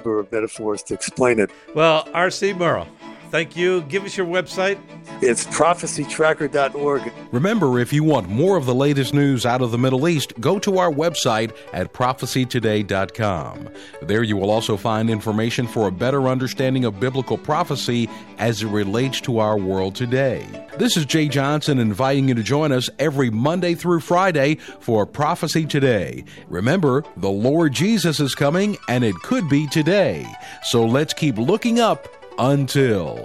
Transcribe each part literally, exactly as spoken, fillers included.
of metaphors to explain it. Well, R C Merle, thank you. Give us your website. It's prophecy tracker dot org. Remember, if you want more of the latest news out of the Middle East, go to our website at prophecy today dot com. There you will also find information for a better understanding of biblical prophecy as it relates to our world today. This is Jay Johnson inviting you to join us every Monday through Friday for Prophecy Today. Remember, the Lord Jesus is coming, and it could be today. So let's keep looking up until...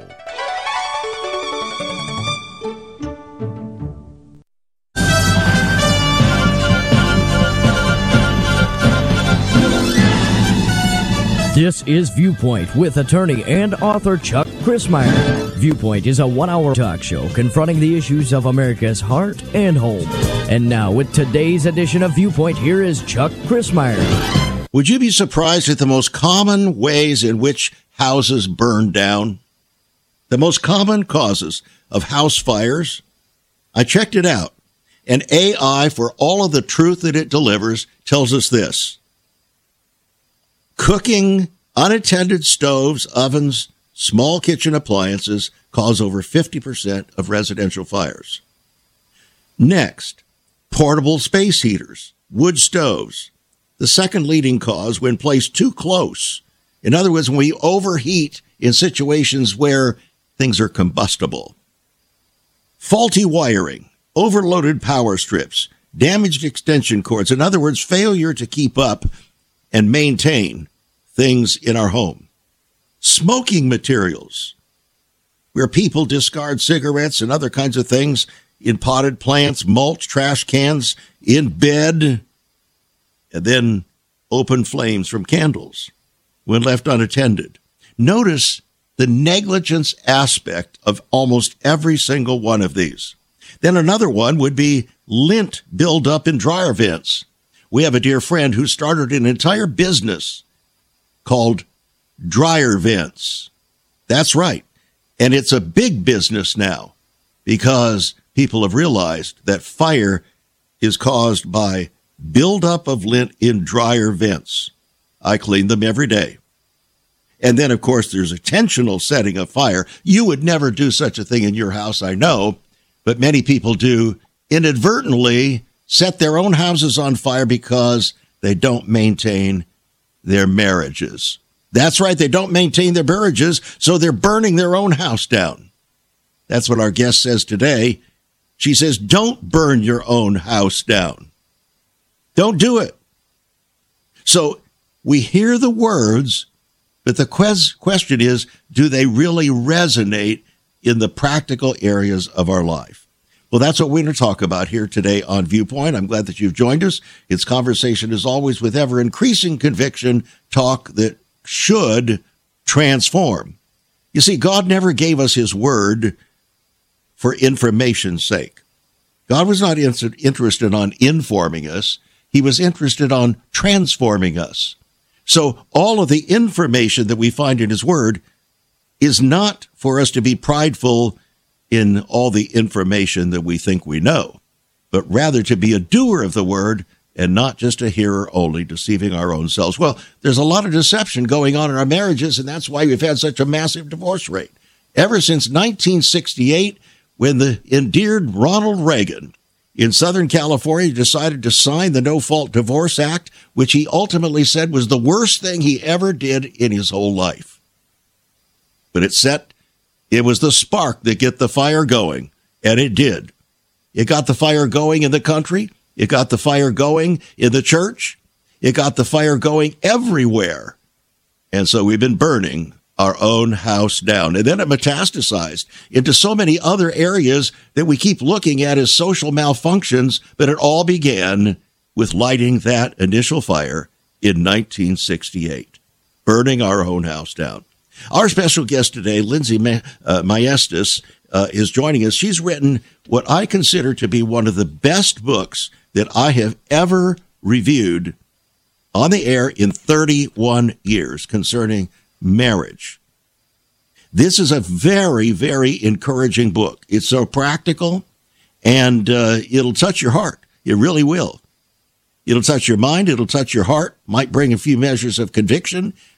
This is Viewpoint with attorney and author Chuck Crismier. Viewpoint is a one-hour talk show confronting the issues of America's heart and home. And now, with today's edition of Viewpoint, here is Chuck Crismier. Would you be surprised at the most common ways in which houses burn down? The most common causes of house fires? I checked it out, and A I, for all of the truth that it delivers, tells us this. Cooking, unattended stoves, ovens, small kitchen appliances cause over fifty percent of residential fires. Next, portable space heaters, wood stoves. The second leading cause when placed too close. In other words, when we overheat in situations where things are combustible. Faulty wiring, overloaded power strips, damaged extension cords. In other words, failure to keep up and maintain things in our home. Smoking materials, where people discard cigarettes and other kinds of things in potted plants, mulch, trash cans, in bed, and then open flames from candles when left unattended. Notice the negligence aspect of almost every single one of these. Then another one would be lint buildup in dryer vents. We have a dear friend who started an entire business called Dryer Vents. That's right. And it's a big business now because people have realized that fire is caused by buildup of lint in dryer vents. I clean them every day. And then, of course, there's intentional setting of fire. You would never do such a thing in your house, I know, but many people do inadvertently set their own houses on fire because they don't maintain their marriages. That's right, they don't maintain their marriages, so they're burning their own house down. That's what our guest says today. She says, don't burn your own house down. Don't do it. So we hear the words, but the ques- question is, do they really resonate in the practical areas of our life? Well, that's what we're going to talk about here today on Viewpoint. I'm glad that you've joined us. It's conversation, as always, with ever-increasing conviction, talk that should transform. You see, God never gave us his word for information's sake. God was not in- interested on informing us. He was interested on transforming us. So all of the information that we find in his word is not for us to be prideful in all the information that we think we know, but rather to be a doer of the word and not just a hearer only, deceiving our own selves. Well, there's a lot of deception going on in our marriages, and that's why we've had such a massive divorce rate. Ever since nineteen sixty-eight, when the endeared Ronald Reagan in Southern California decided to sign the No-Fault Divorce Act, which he ultimately said was the worst thing he ever did in his whole life. But it set It was the spark that got the fire going, and it did. It got the fire going in the country. It got the fire going in the church. It got the fire going everywhere. And so we've been burning our own house down. And then it metastasized into so many other areas that we keep looking at as social malfunctions, but it all began with lighting that initial fire in nineteen sixty-eight, burning our own house down. Our special guest today, Lindsay Ma- uh, Maestas, uh, is joining us. She's written what I consider to be one of the best books that I have ever reviewed on the air in thirty-one years concerning marriage. This is a very, very encouraging book. It's so practical, and uh, it'll touch your heart. It really will. It'll touch your mind. It'll touch your heart. Might bring a few measures of conviction.